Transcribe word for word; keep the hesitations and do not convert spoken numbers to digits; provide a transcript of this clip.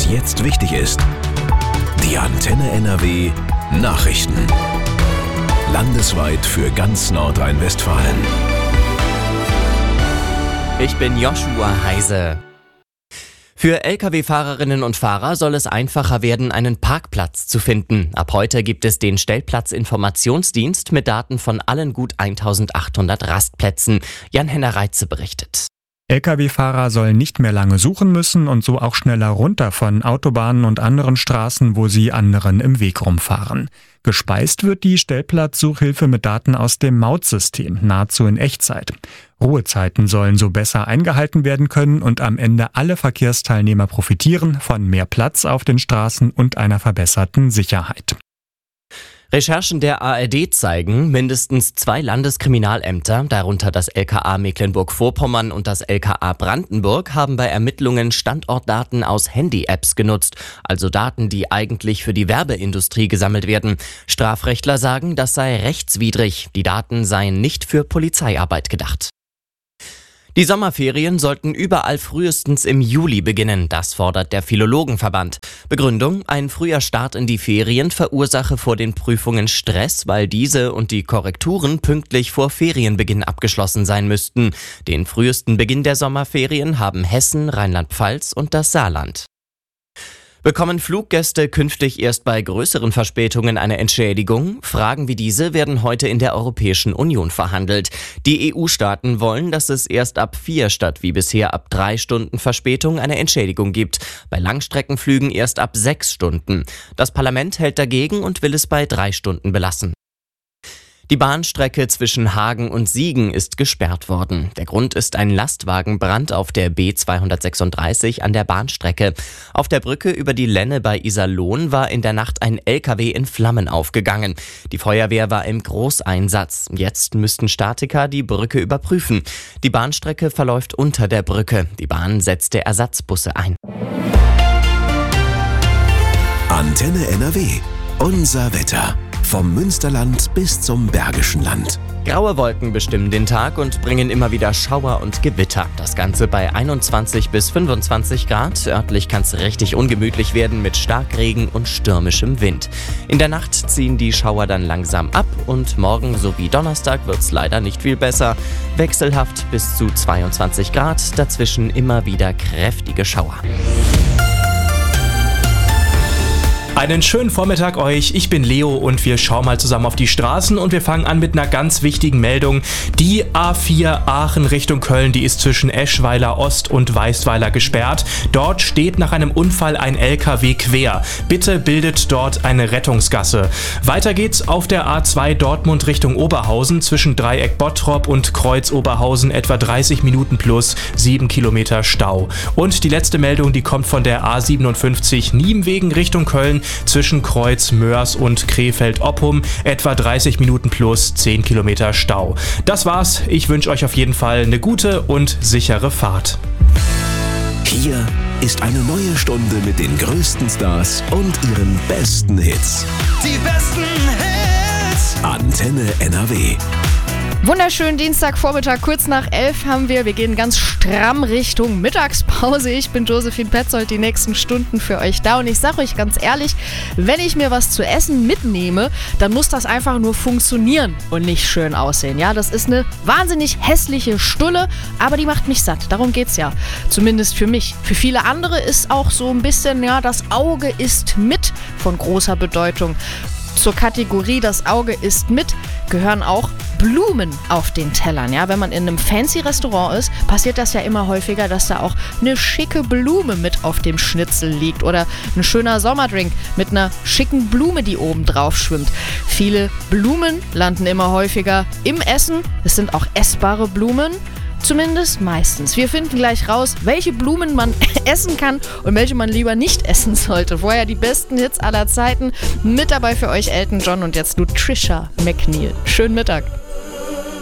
was jetzt wichtig ist. Die Antenne N R W Nachrichten. Landesweit für ganz Nordrhein-Westfalen. Ich bin Joshua Heise. Für L K W-Fahrerinnen und Fahrer soll es einfacher werden, einen Parkplatz zu finden. Ab heute gibt es den Stellplatzinformationsdienst mit Daten von allen gut eintausendachthundert Rastplätzen. Jan-Henner Reitze berichtet. L K W-Fahrer sollen nicht mehr lange suchen müssen und so auch schneller runter von Autobahnen und anderen Straßen, wo sie anderen im Weg rumfahren. Gespeist wird die Stellplatzsuchhilfe mit Daten aus dem Mautsystem, nahezu in Echtzeit. Ruhezeiten sollen so besser eingehalten werden können und am Ende alle Verkehrsteilnehmer profitieren von mehr Platz auf den Straßen und einer verbesserten Sicherheit. Recherchen der A R D zeigen, mindestens zwei Landeskriminalämter, darunter das L K A Mecklenburg-Vorpommern und das L K A Brandenburg, haben bei Ermittlungen Standortdaten aus Handy-Apps genutzt, also Daten, die eigentlich für die Werbeindustrie gesammelt werden. Strafrechtler sagen, das sei rechtswidrig. Die Daten seien nicht für Polizeiarbeit gedacht. Die Sommerferien sollten überall frühestens im Juli beginnen, das fordert der Philologenverband. Begründung: Ein früher Start in die Ferien verursache vor den Prüfungen Stress, weil diese und die Korrekturen pünktlich vor Ferienbeginn abgeschlossen sein müssten. Den frühesten Beginn der Sommerferien haben Hessen, Rheinland-Pfalz und das Saarland. Bekommen Fluggäste künftig erst bei größeren Verspätungen eine Entschädigung? Fragen wie diese werden heute in der Europäischen Union verhandelt. Die E U-Staaten wollen, dass es erst ab vier statt wie bisher ab drei Stunden Verspätung eine Entschädigung gibt. Bei Langstreckenflügen erst ab sechs Stunden. Das Parlament hält dagegen und will es bei drei Stunden belassen. Die Bahnstrecke zwischen Hagen und Siegen ist gesperrt worden. Der Grund ist ein Lastwagenbrand auf der B zweihundertsechsunddreißig an der Bahnstrecke. Auf der Brücke über die Lenne bei Iserlohn war in der Nacht ein L K W in Flammen aufgegangen. Die Feuerwehr war im Großeinsatz. Jetzt müssten Statiker die Brücke überprüfen. Die Bahnstrecke verläuft unter der Brücke. Die Bahn setzte Ersatzbusse ein. Antenne N R W. Unser Wetter. Vom Münsterland bis zum Bergischen Land. Graue Wolken bestimmen den Tag und bringen immer wieder Schauer und Gewitter. Das Ganze bei einundzwanzig bis fünfundzwanzig Grad. Örtlich kann es richtig ungemütlich werden mit Starkregen und stürmischem Wind. In der Nacht ziehen die Schauer dann langsam ab und morgen sowie Donnerstag wird es leider nicht viel besser. Wechselhaft bis zu zweiundzwanzig Grad, dazwischen immer wieder kräftige Schauer. Einen schönen Vormittag euch, ich bin Leo und wir schauen mal zusammen auf die Straßen und wir fangen an mit einer ganz wichtigen Meldung. Die A vier Aachen Richtung Köln, die ist zwischen Eschweiler Ost und Weißweiler gesperrt. Dort steht nach einem Unfall ein L K W quer. Bitte bildet dort eine Rettungsgasse. Weiter geht's auf der A zwei Dortmund Richtung Oberhausen zwischen Dreieck Bottrop und Kreuz Oberhausen etwa dreißig Minuten plus sieben Kilometer Stau. Und die letzte Meldung, die kommt von der A siebenundfünfzig Niemwegen Richtung Köln. Zwischen Kreuz, Mörs und Krefeld-Oppum etwa dreißig Minuten plus zehn Kilometer Stau. Das war's. Ich wünsche euch auf jeden Fall eine gute und sichere Fahrt. Hier ist eine neue Stunde mit den größten Stars und ihren besten Hits. Die besten Hits. Antenne N R W. Wunderschönen Dienstagvormittag, kurz nach elf haben wir. Wir gehen ganz stramm Richtung Mittagspause. Ich bin Josephine Petzold, die nächsten Stunden für euch da. Und ich sage euch ganz ehrlich, wenn ich mir was zu essen mitnehme, dann muss das einfach nur funktionieren und nicht schön aussehen. Ja, das ist eine wahnsinnig hässliche Stulle, aber die macht mich satt. Darum geht's ja. Zumindest für mich. Für viele andere ist auch so ein bisschen, ja, das Auge ist mit von großer Bedeutung. Zur Kategorie das Auge isst mit gehören auch Blumen auf den Tellern. Ja, wenn man in einem fancy Restaurant ist, passiert das ja immer häufiger, dass da auch eine schicke Blume mit auf dem Schnitzel liegt oder ein schöner Sommerdrink mit einer schicken Blume, die oben drauf schwimmt. Viele Blumen landen immer häufiger im Essen. Es sind auch essbare Blumen. Zumindest meistens. Wir finden gleich raus, welche Blumen man essen kann und welche man lieber nicht essen sollte. Vorher die besten Hits aller Zeiten. Mit dabei für euch Elton John und jetzt Nutricia McNeil. Schönen Mittag.